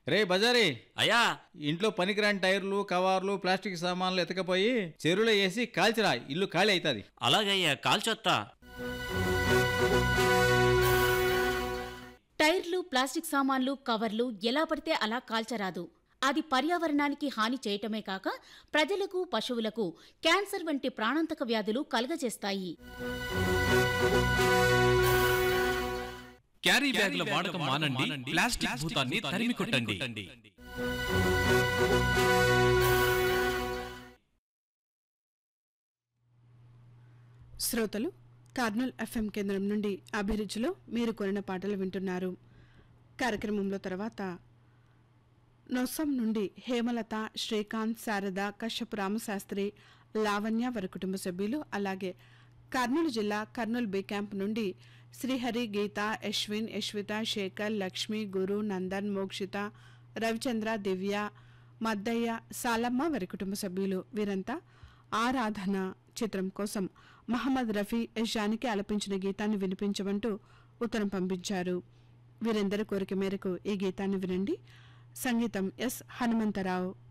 రే బజారీ, అయ్యా ఇంట్లో పనికిరాని టైర్లు కవర్లు ప్లాస్టిక్ సామాన్లు ఎతకపోయి చెరువులో వేసి కాల్చిరా, ఇల్లు ఖాళీ అవుతుంది. అలాగయ్యా కాల్చొత్తా. టైర్లు ప్లాస్టిక్ సామాన్లు కవర్లు ఎలా పడితే అలా కాల్చరాదు. అది పర్యావరణానికి హాని చేయటమే కాక ప్రజలకు పశువులకు క్యాన్సర్ వంటి ప్రాణాంతక వ్యాధులు కలుగజేస్తాయి. క్యారీ బ్యాగుల వాడకం మానండి, ప్లాస్టిక్ భూతాన్ని తరిమి కొట్టండి. శ్రోతలు, కర్నూలు ఎఫ్ఎం కేంద్రం నుండి అభిరుచిలో మీరు కొనిన పాటలు వింటున్నారు. కార్యక్రమంలో తర్వాత నొస్సం నుండి హేమలత, శ్రీకాంత్, శారద, కశ్యప్ రామశాస్త్రి, లావణ్య వారి కుటుంబ సభ్యులు, అలాగే కర్నూలు జిల్లా కర్నూలు బి క్యాంప్ నుండి శ్రీహరి, గీత, యశ్విన్, యశ్విత, శేఖర్, లక్ష్మి, గురు, నందన్, మోక్షిత, రవిచంద్ర, దివ్య, మద్దయ్య, సాలమ్మ వారి కుటుంబ సభ్యులు. వీరంతా ఆరాధన చిత్రం కోసం మహమ్మద్ రఫీ, యశానికి ఆలపించిన గీతాన్ని వినిపించమంటూ ఉత్తరం పంపించారు. వీరందరి కోరిక మేరకు ఈ గీతాన్ని వినండి. సంగీతం ఎస్ హనుమంతరావు.